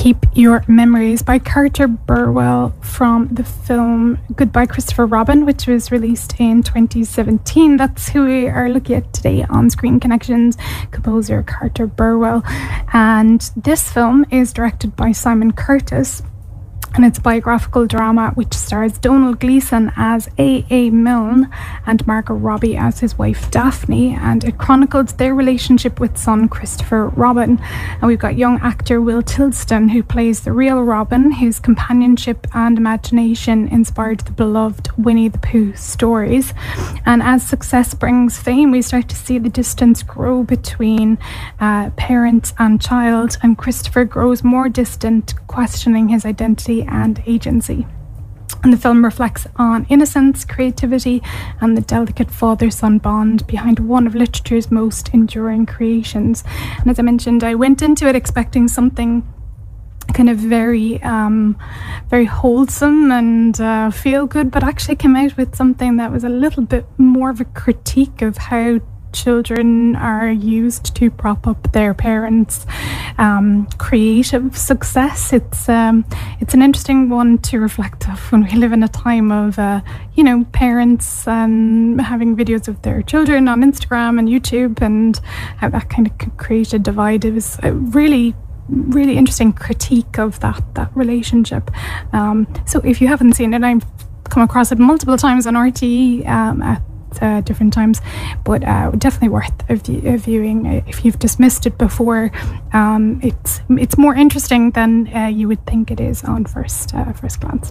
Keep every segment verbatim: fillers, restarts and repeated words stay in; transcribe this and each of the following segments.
Keep Your Memories by Carter Burwell from the film Goodbye Christopher Robin, which was released in twenty seventeen. That's who we are looking at today on Screen Connections, composer Carter Burwell. And this film is directed by Simon Curtis, and it's a biographical drama which stars Donald Gleeson as A A Milne and Margot Robbie as his wife Daphne, and it chronicles their relationship with son Christopher Robin. And we've got young actor Will Tilston, who plays the real Robin, whose companionship and imagination inspired the beloved Winnie the Pooh stories. And as success brings fame, we start to see the distance grow between uh, parent and child, and Christopher grows more distant, questioning his identity and agency. And the film reflects on innocence, creativity, and the delicate father-son bond behind one of literature's most enduring creations. And as I mentioned, I went into it expecting something kind of very um, very wholesome and uh, feel good, but actually came out with something that was a little bit more of a critique of how children are used to prop up their parents' um, creative success. It's um, it's an interesting one to reflect of when we live in a time of uh, you know parents um, having videos of their children on Instagram and YouTube, and how that kind of could create a divide. It was a really really interesting critique of that that relationship. Um, so if you haven't seen it, I've come across it multiple times on R T E um, at Uh, different times, but uh, definitely worth a, view, a viewing if you've dismissed it before. Um, it's it's more interesting than uh, you would think it is on first uh, first glance.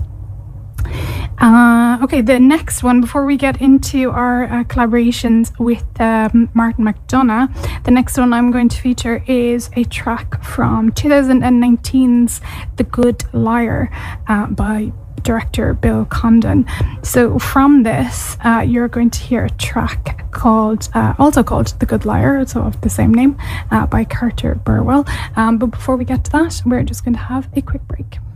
Uh, okay, the next one, before we get into our uh, collaborations with um, Martin McDonagh, the next one I'm going to feature is a track from twenty nineteen's The Good Liar uh, by director Bill Condon. So from this, uh, you're going to hear a track called, uh, also called The Good Liar, so of the same name, uh, by Carter Burwell. Um, but before we get to that, we're just going to have a quick break.